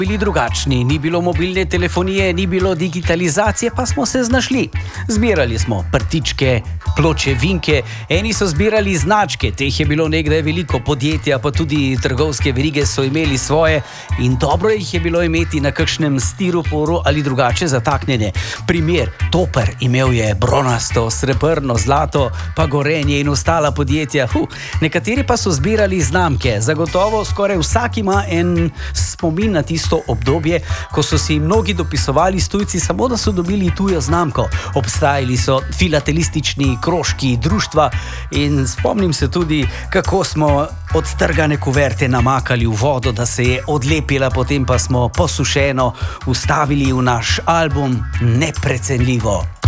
bili drugačni, ni bilo mobilne telefonije, ni bilo digitalizacije, pa smo se znašli. Zbirali smo prtičke, pločevinke, eni so zbirali značke, teh je bilo nekdaj veliko, podjetja pa tudi trgovske verige so imeli svoje in dobro jih je bilo imeti na kakšnem stiroporu ali drugače zataknjene. Primer, Toper imel je bronasto, srebrno, zlato, pa Gorenje in ostala podjetja. Nekateri pa so zbirali znamke, zagotovo skoraj vsak ima en spomin na tisto obdobje, ko so si mnogi dopisovali s tujci samo, da so dobili tujo znamko. Obstajali so filatelistični krožki, društva in spomnim se tudi, kako smo odtrgane kuverte namakali v vodo, da se je odlepila, potem pa smo posušeno vstavili v naš album. Neprecenljivo.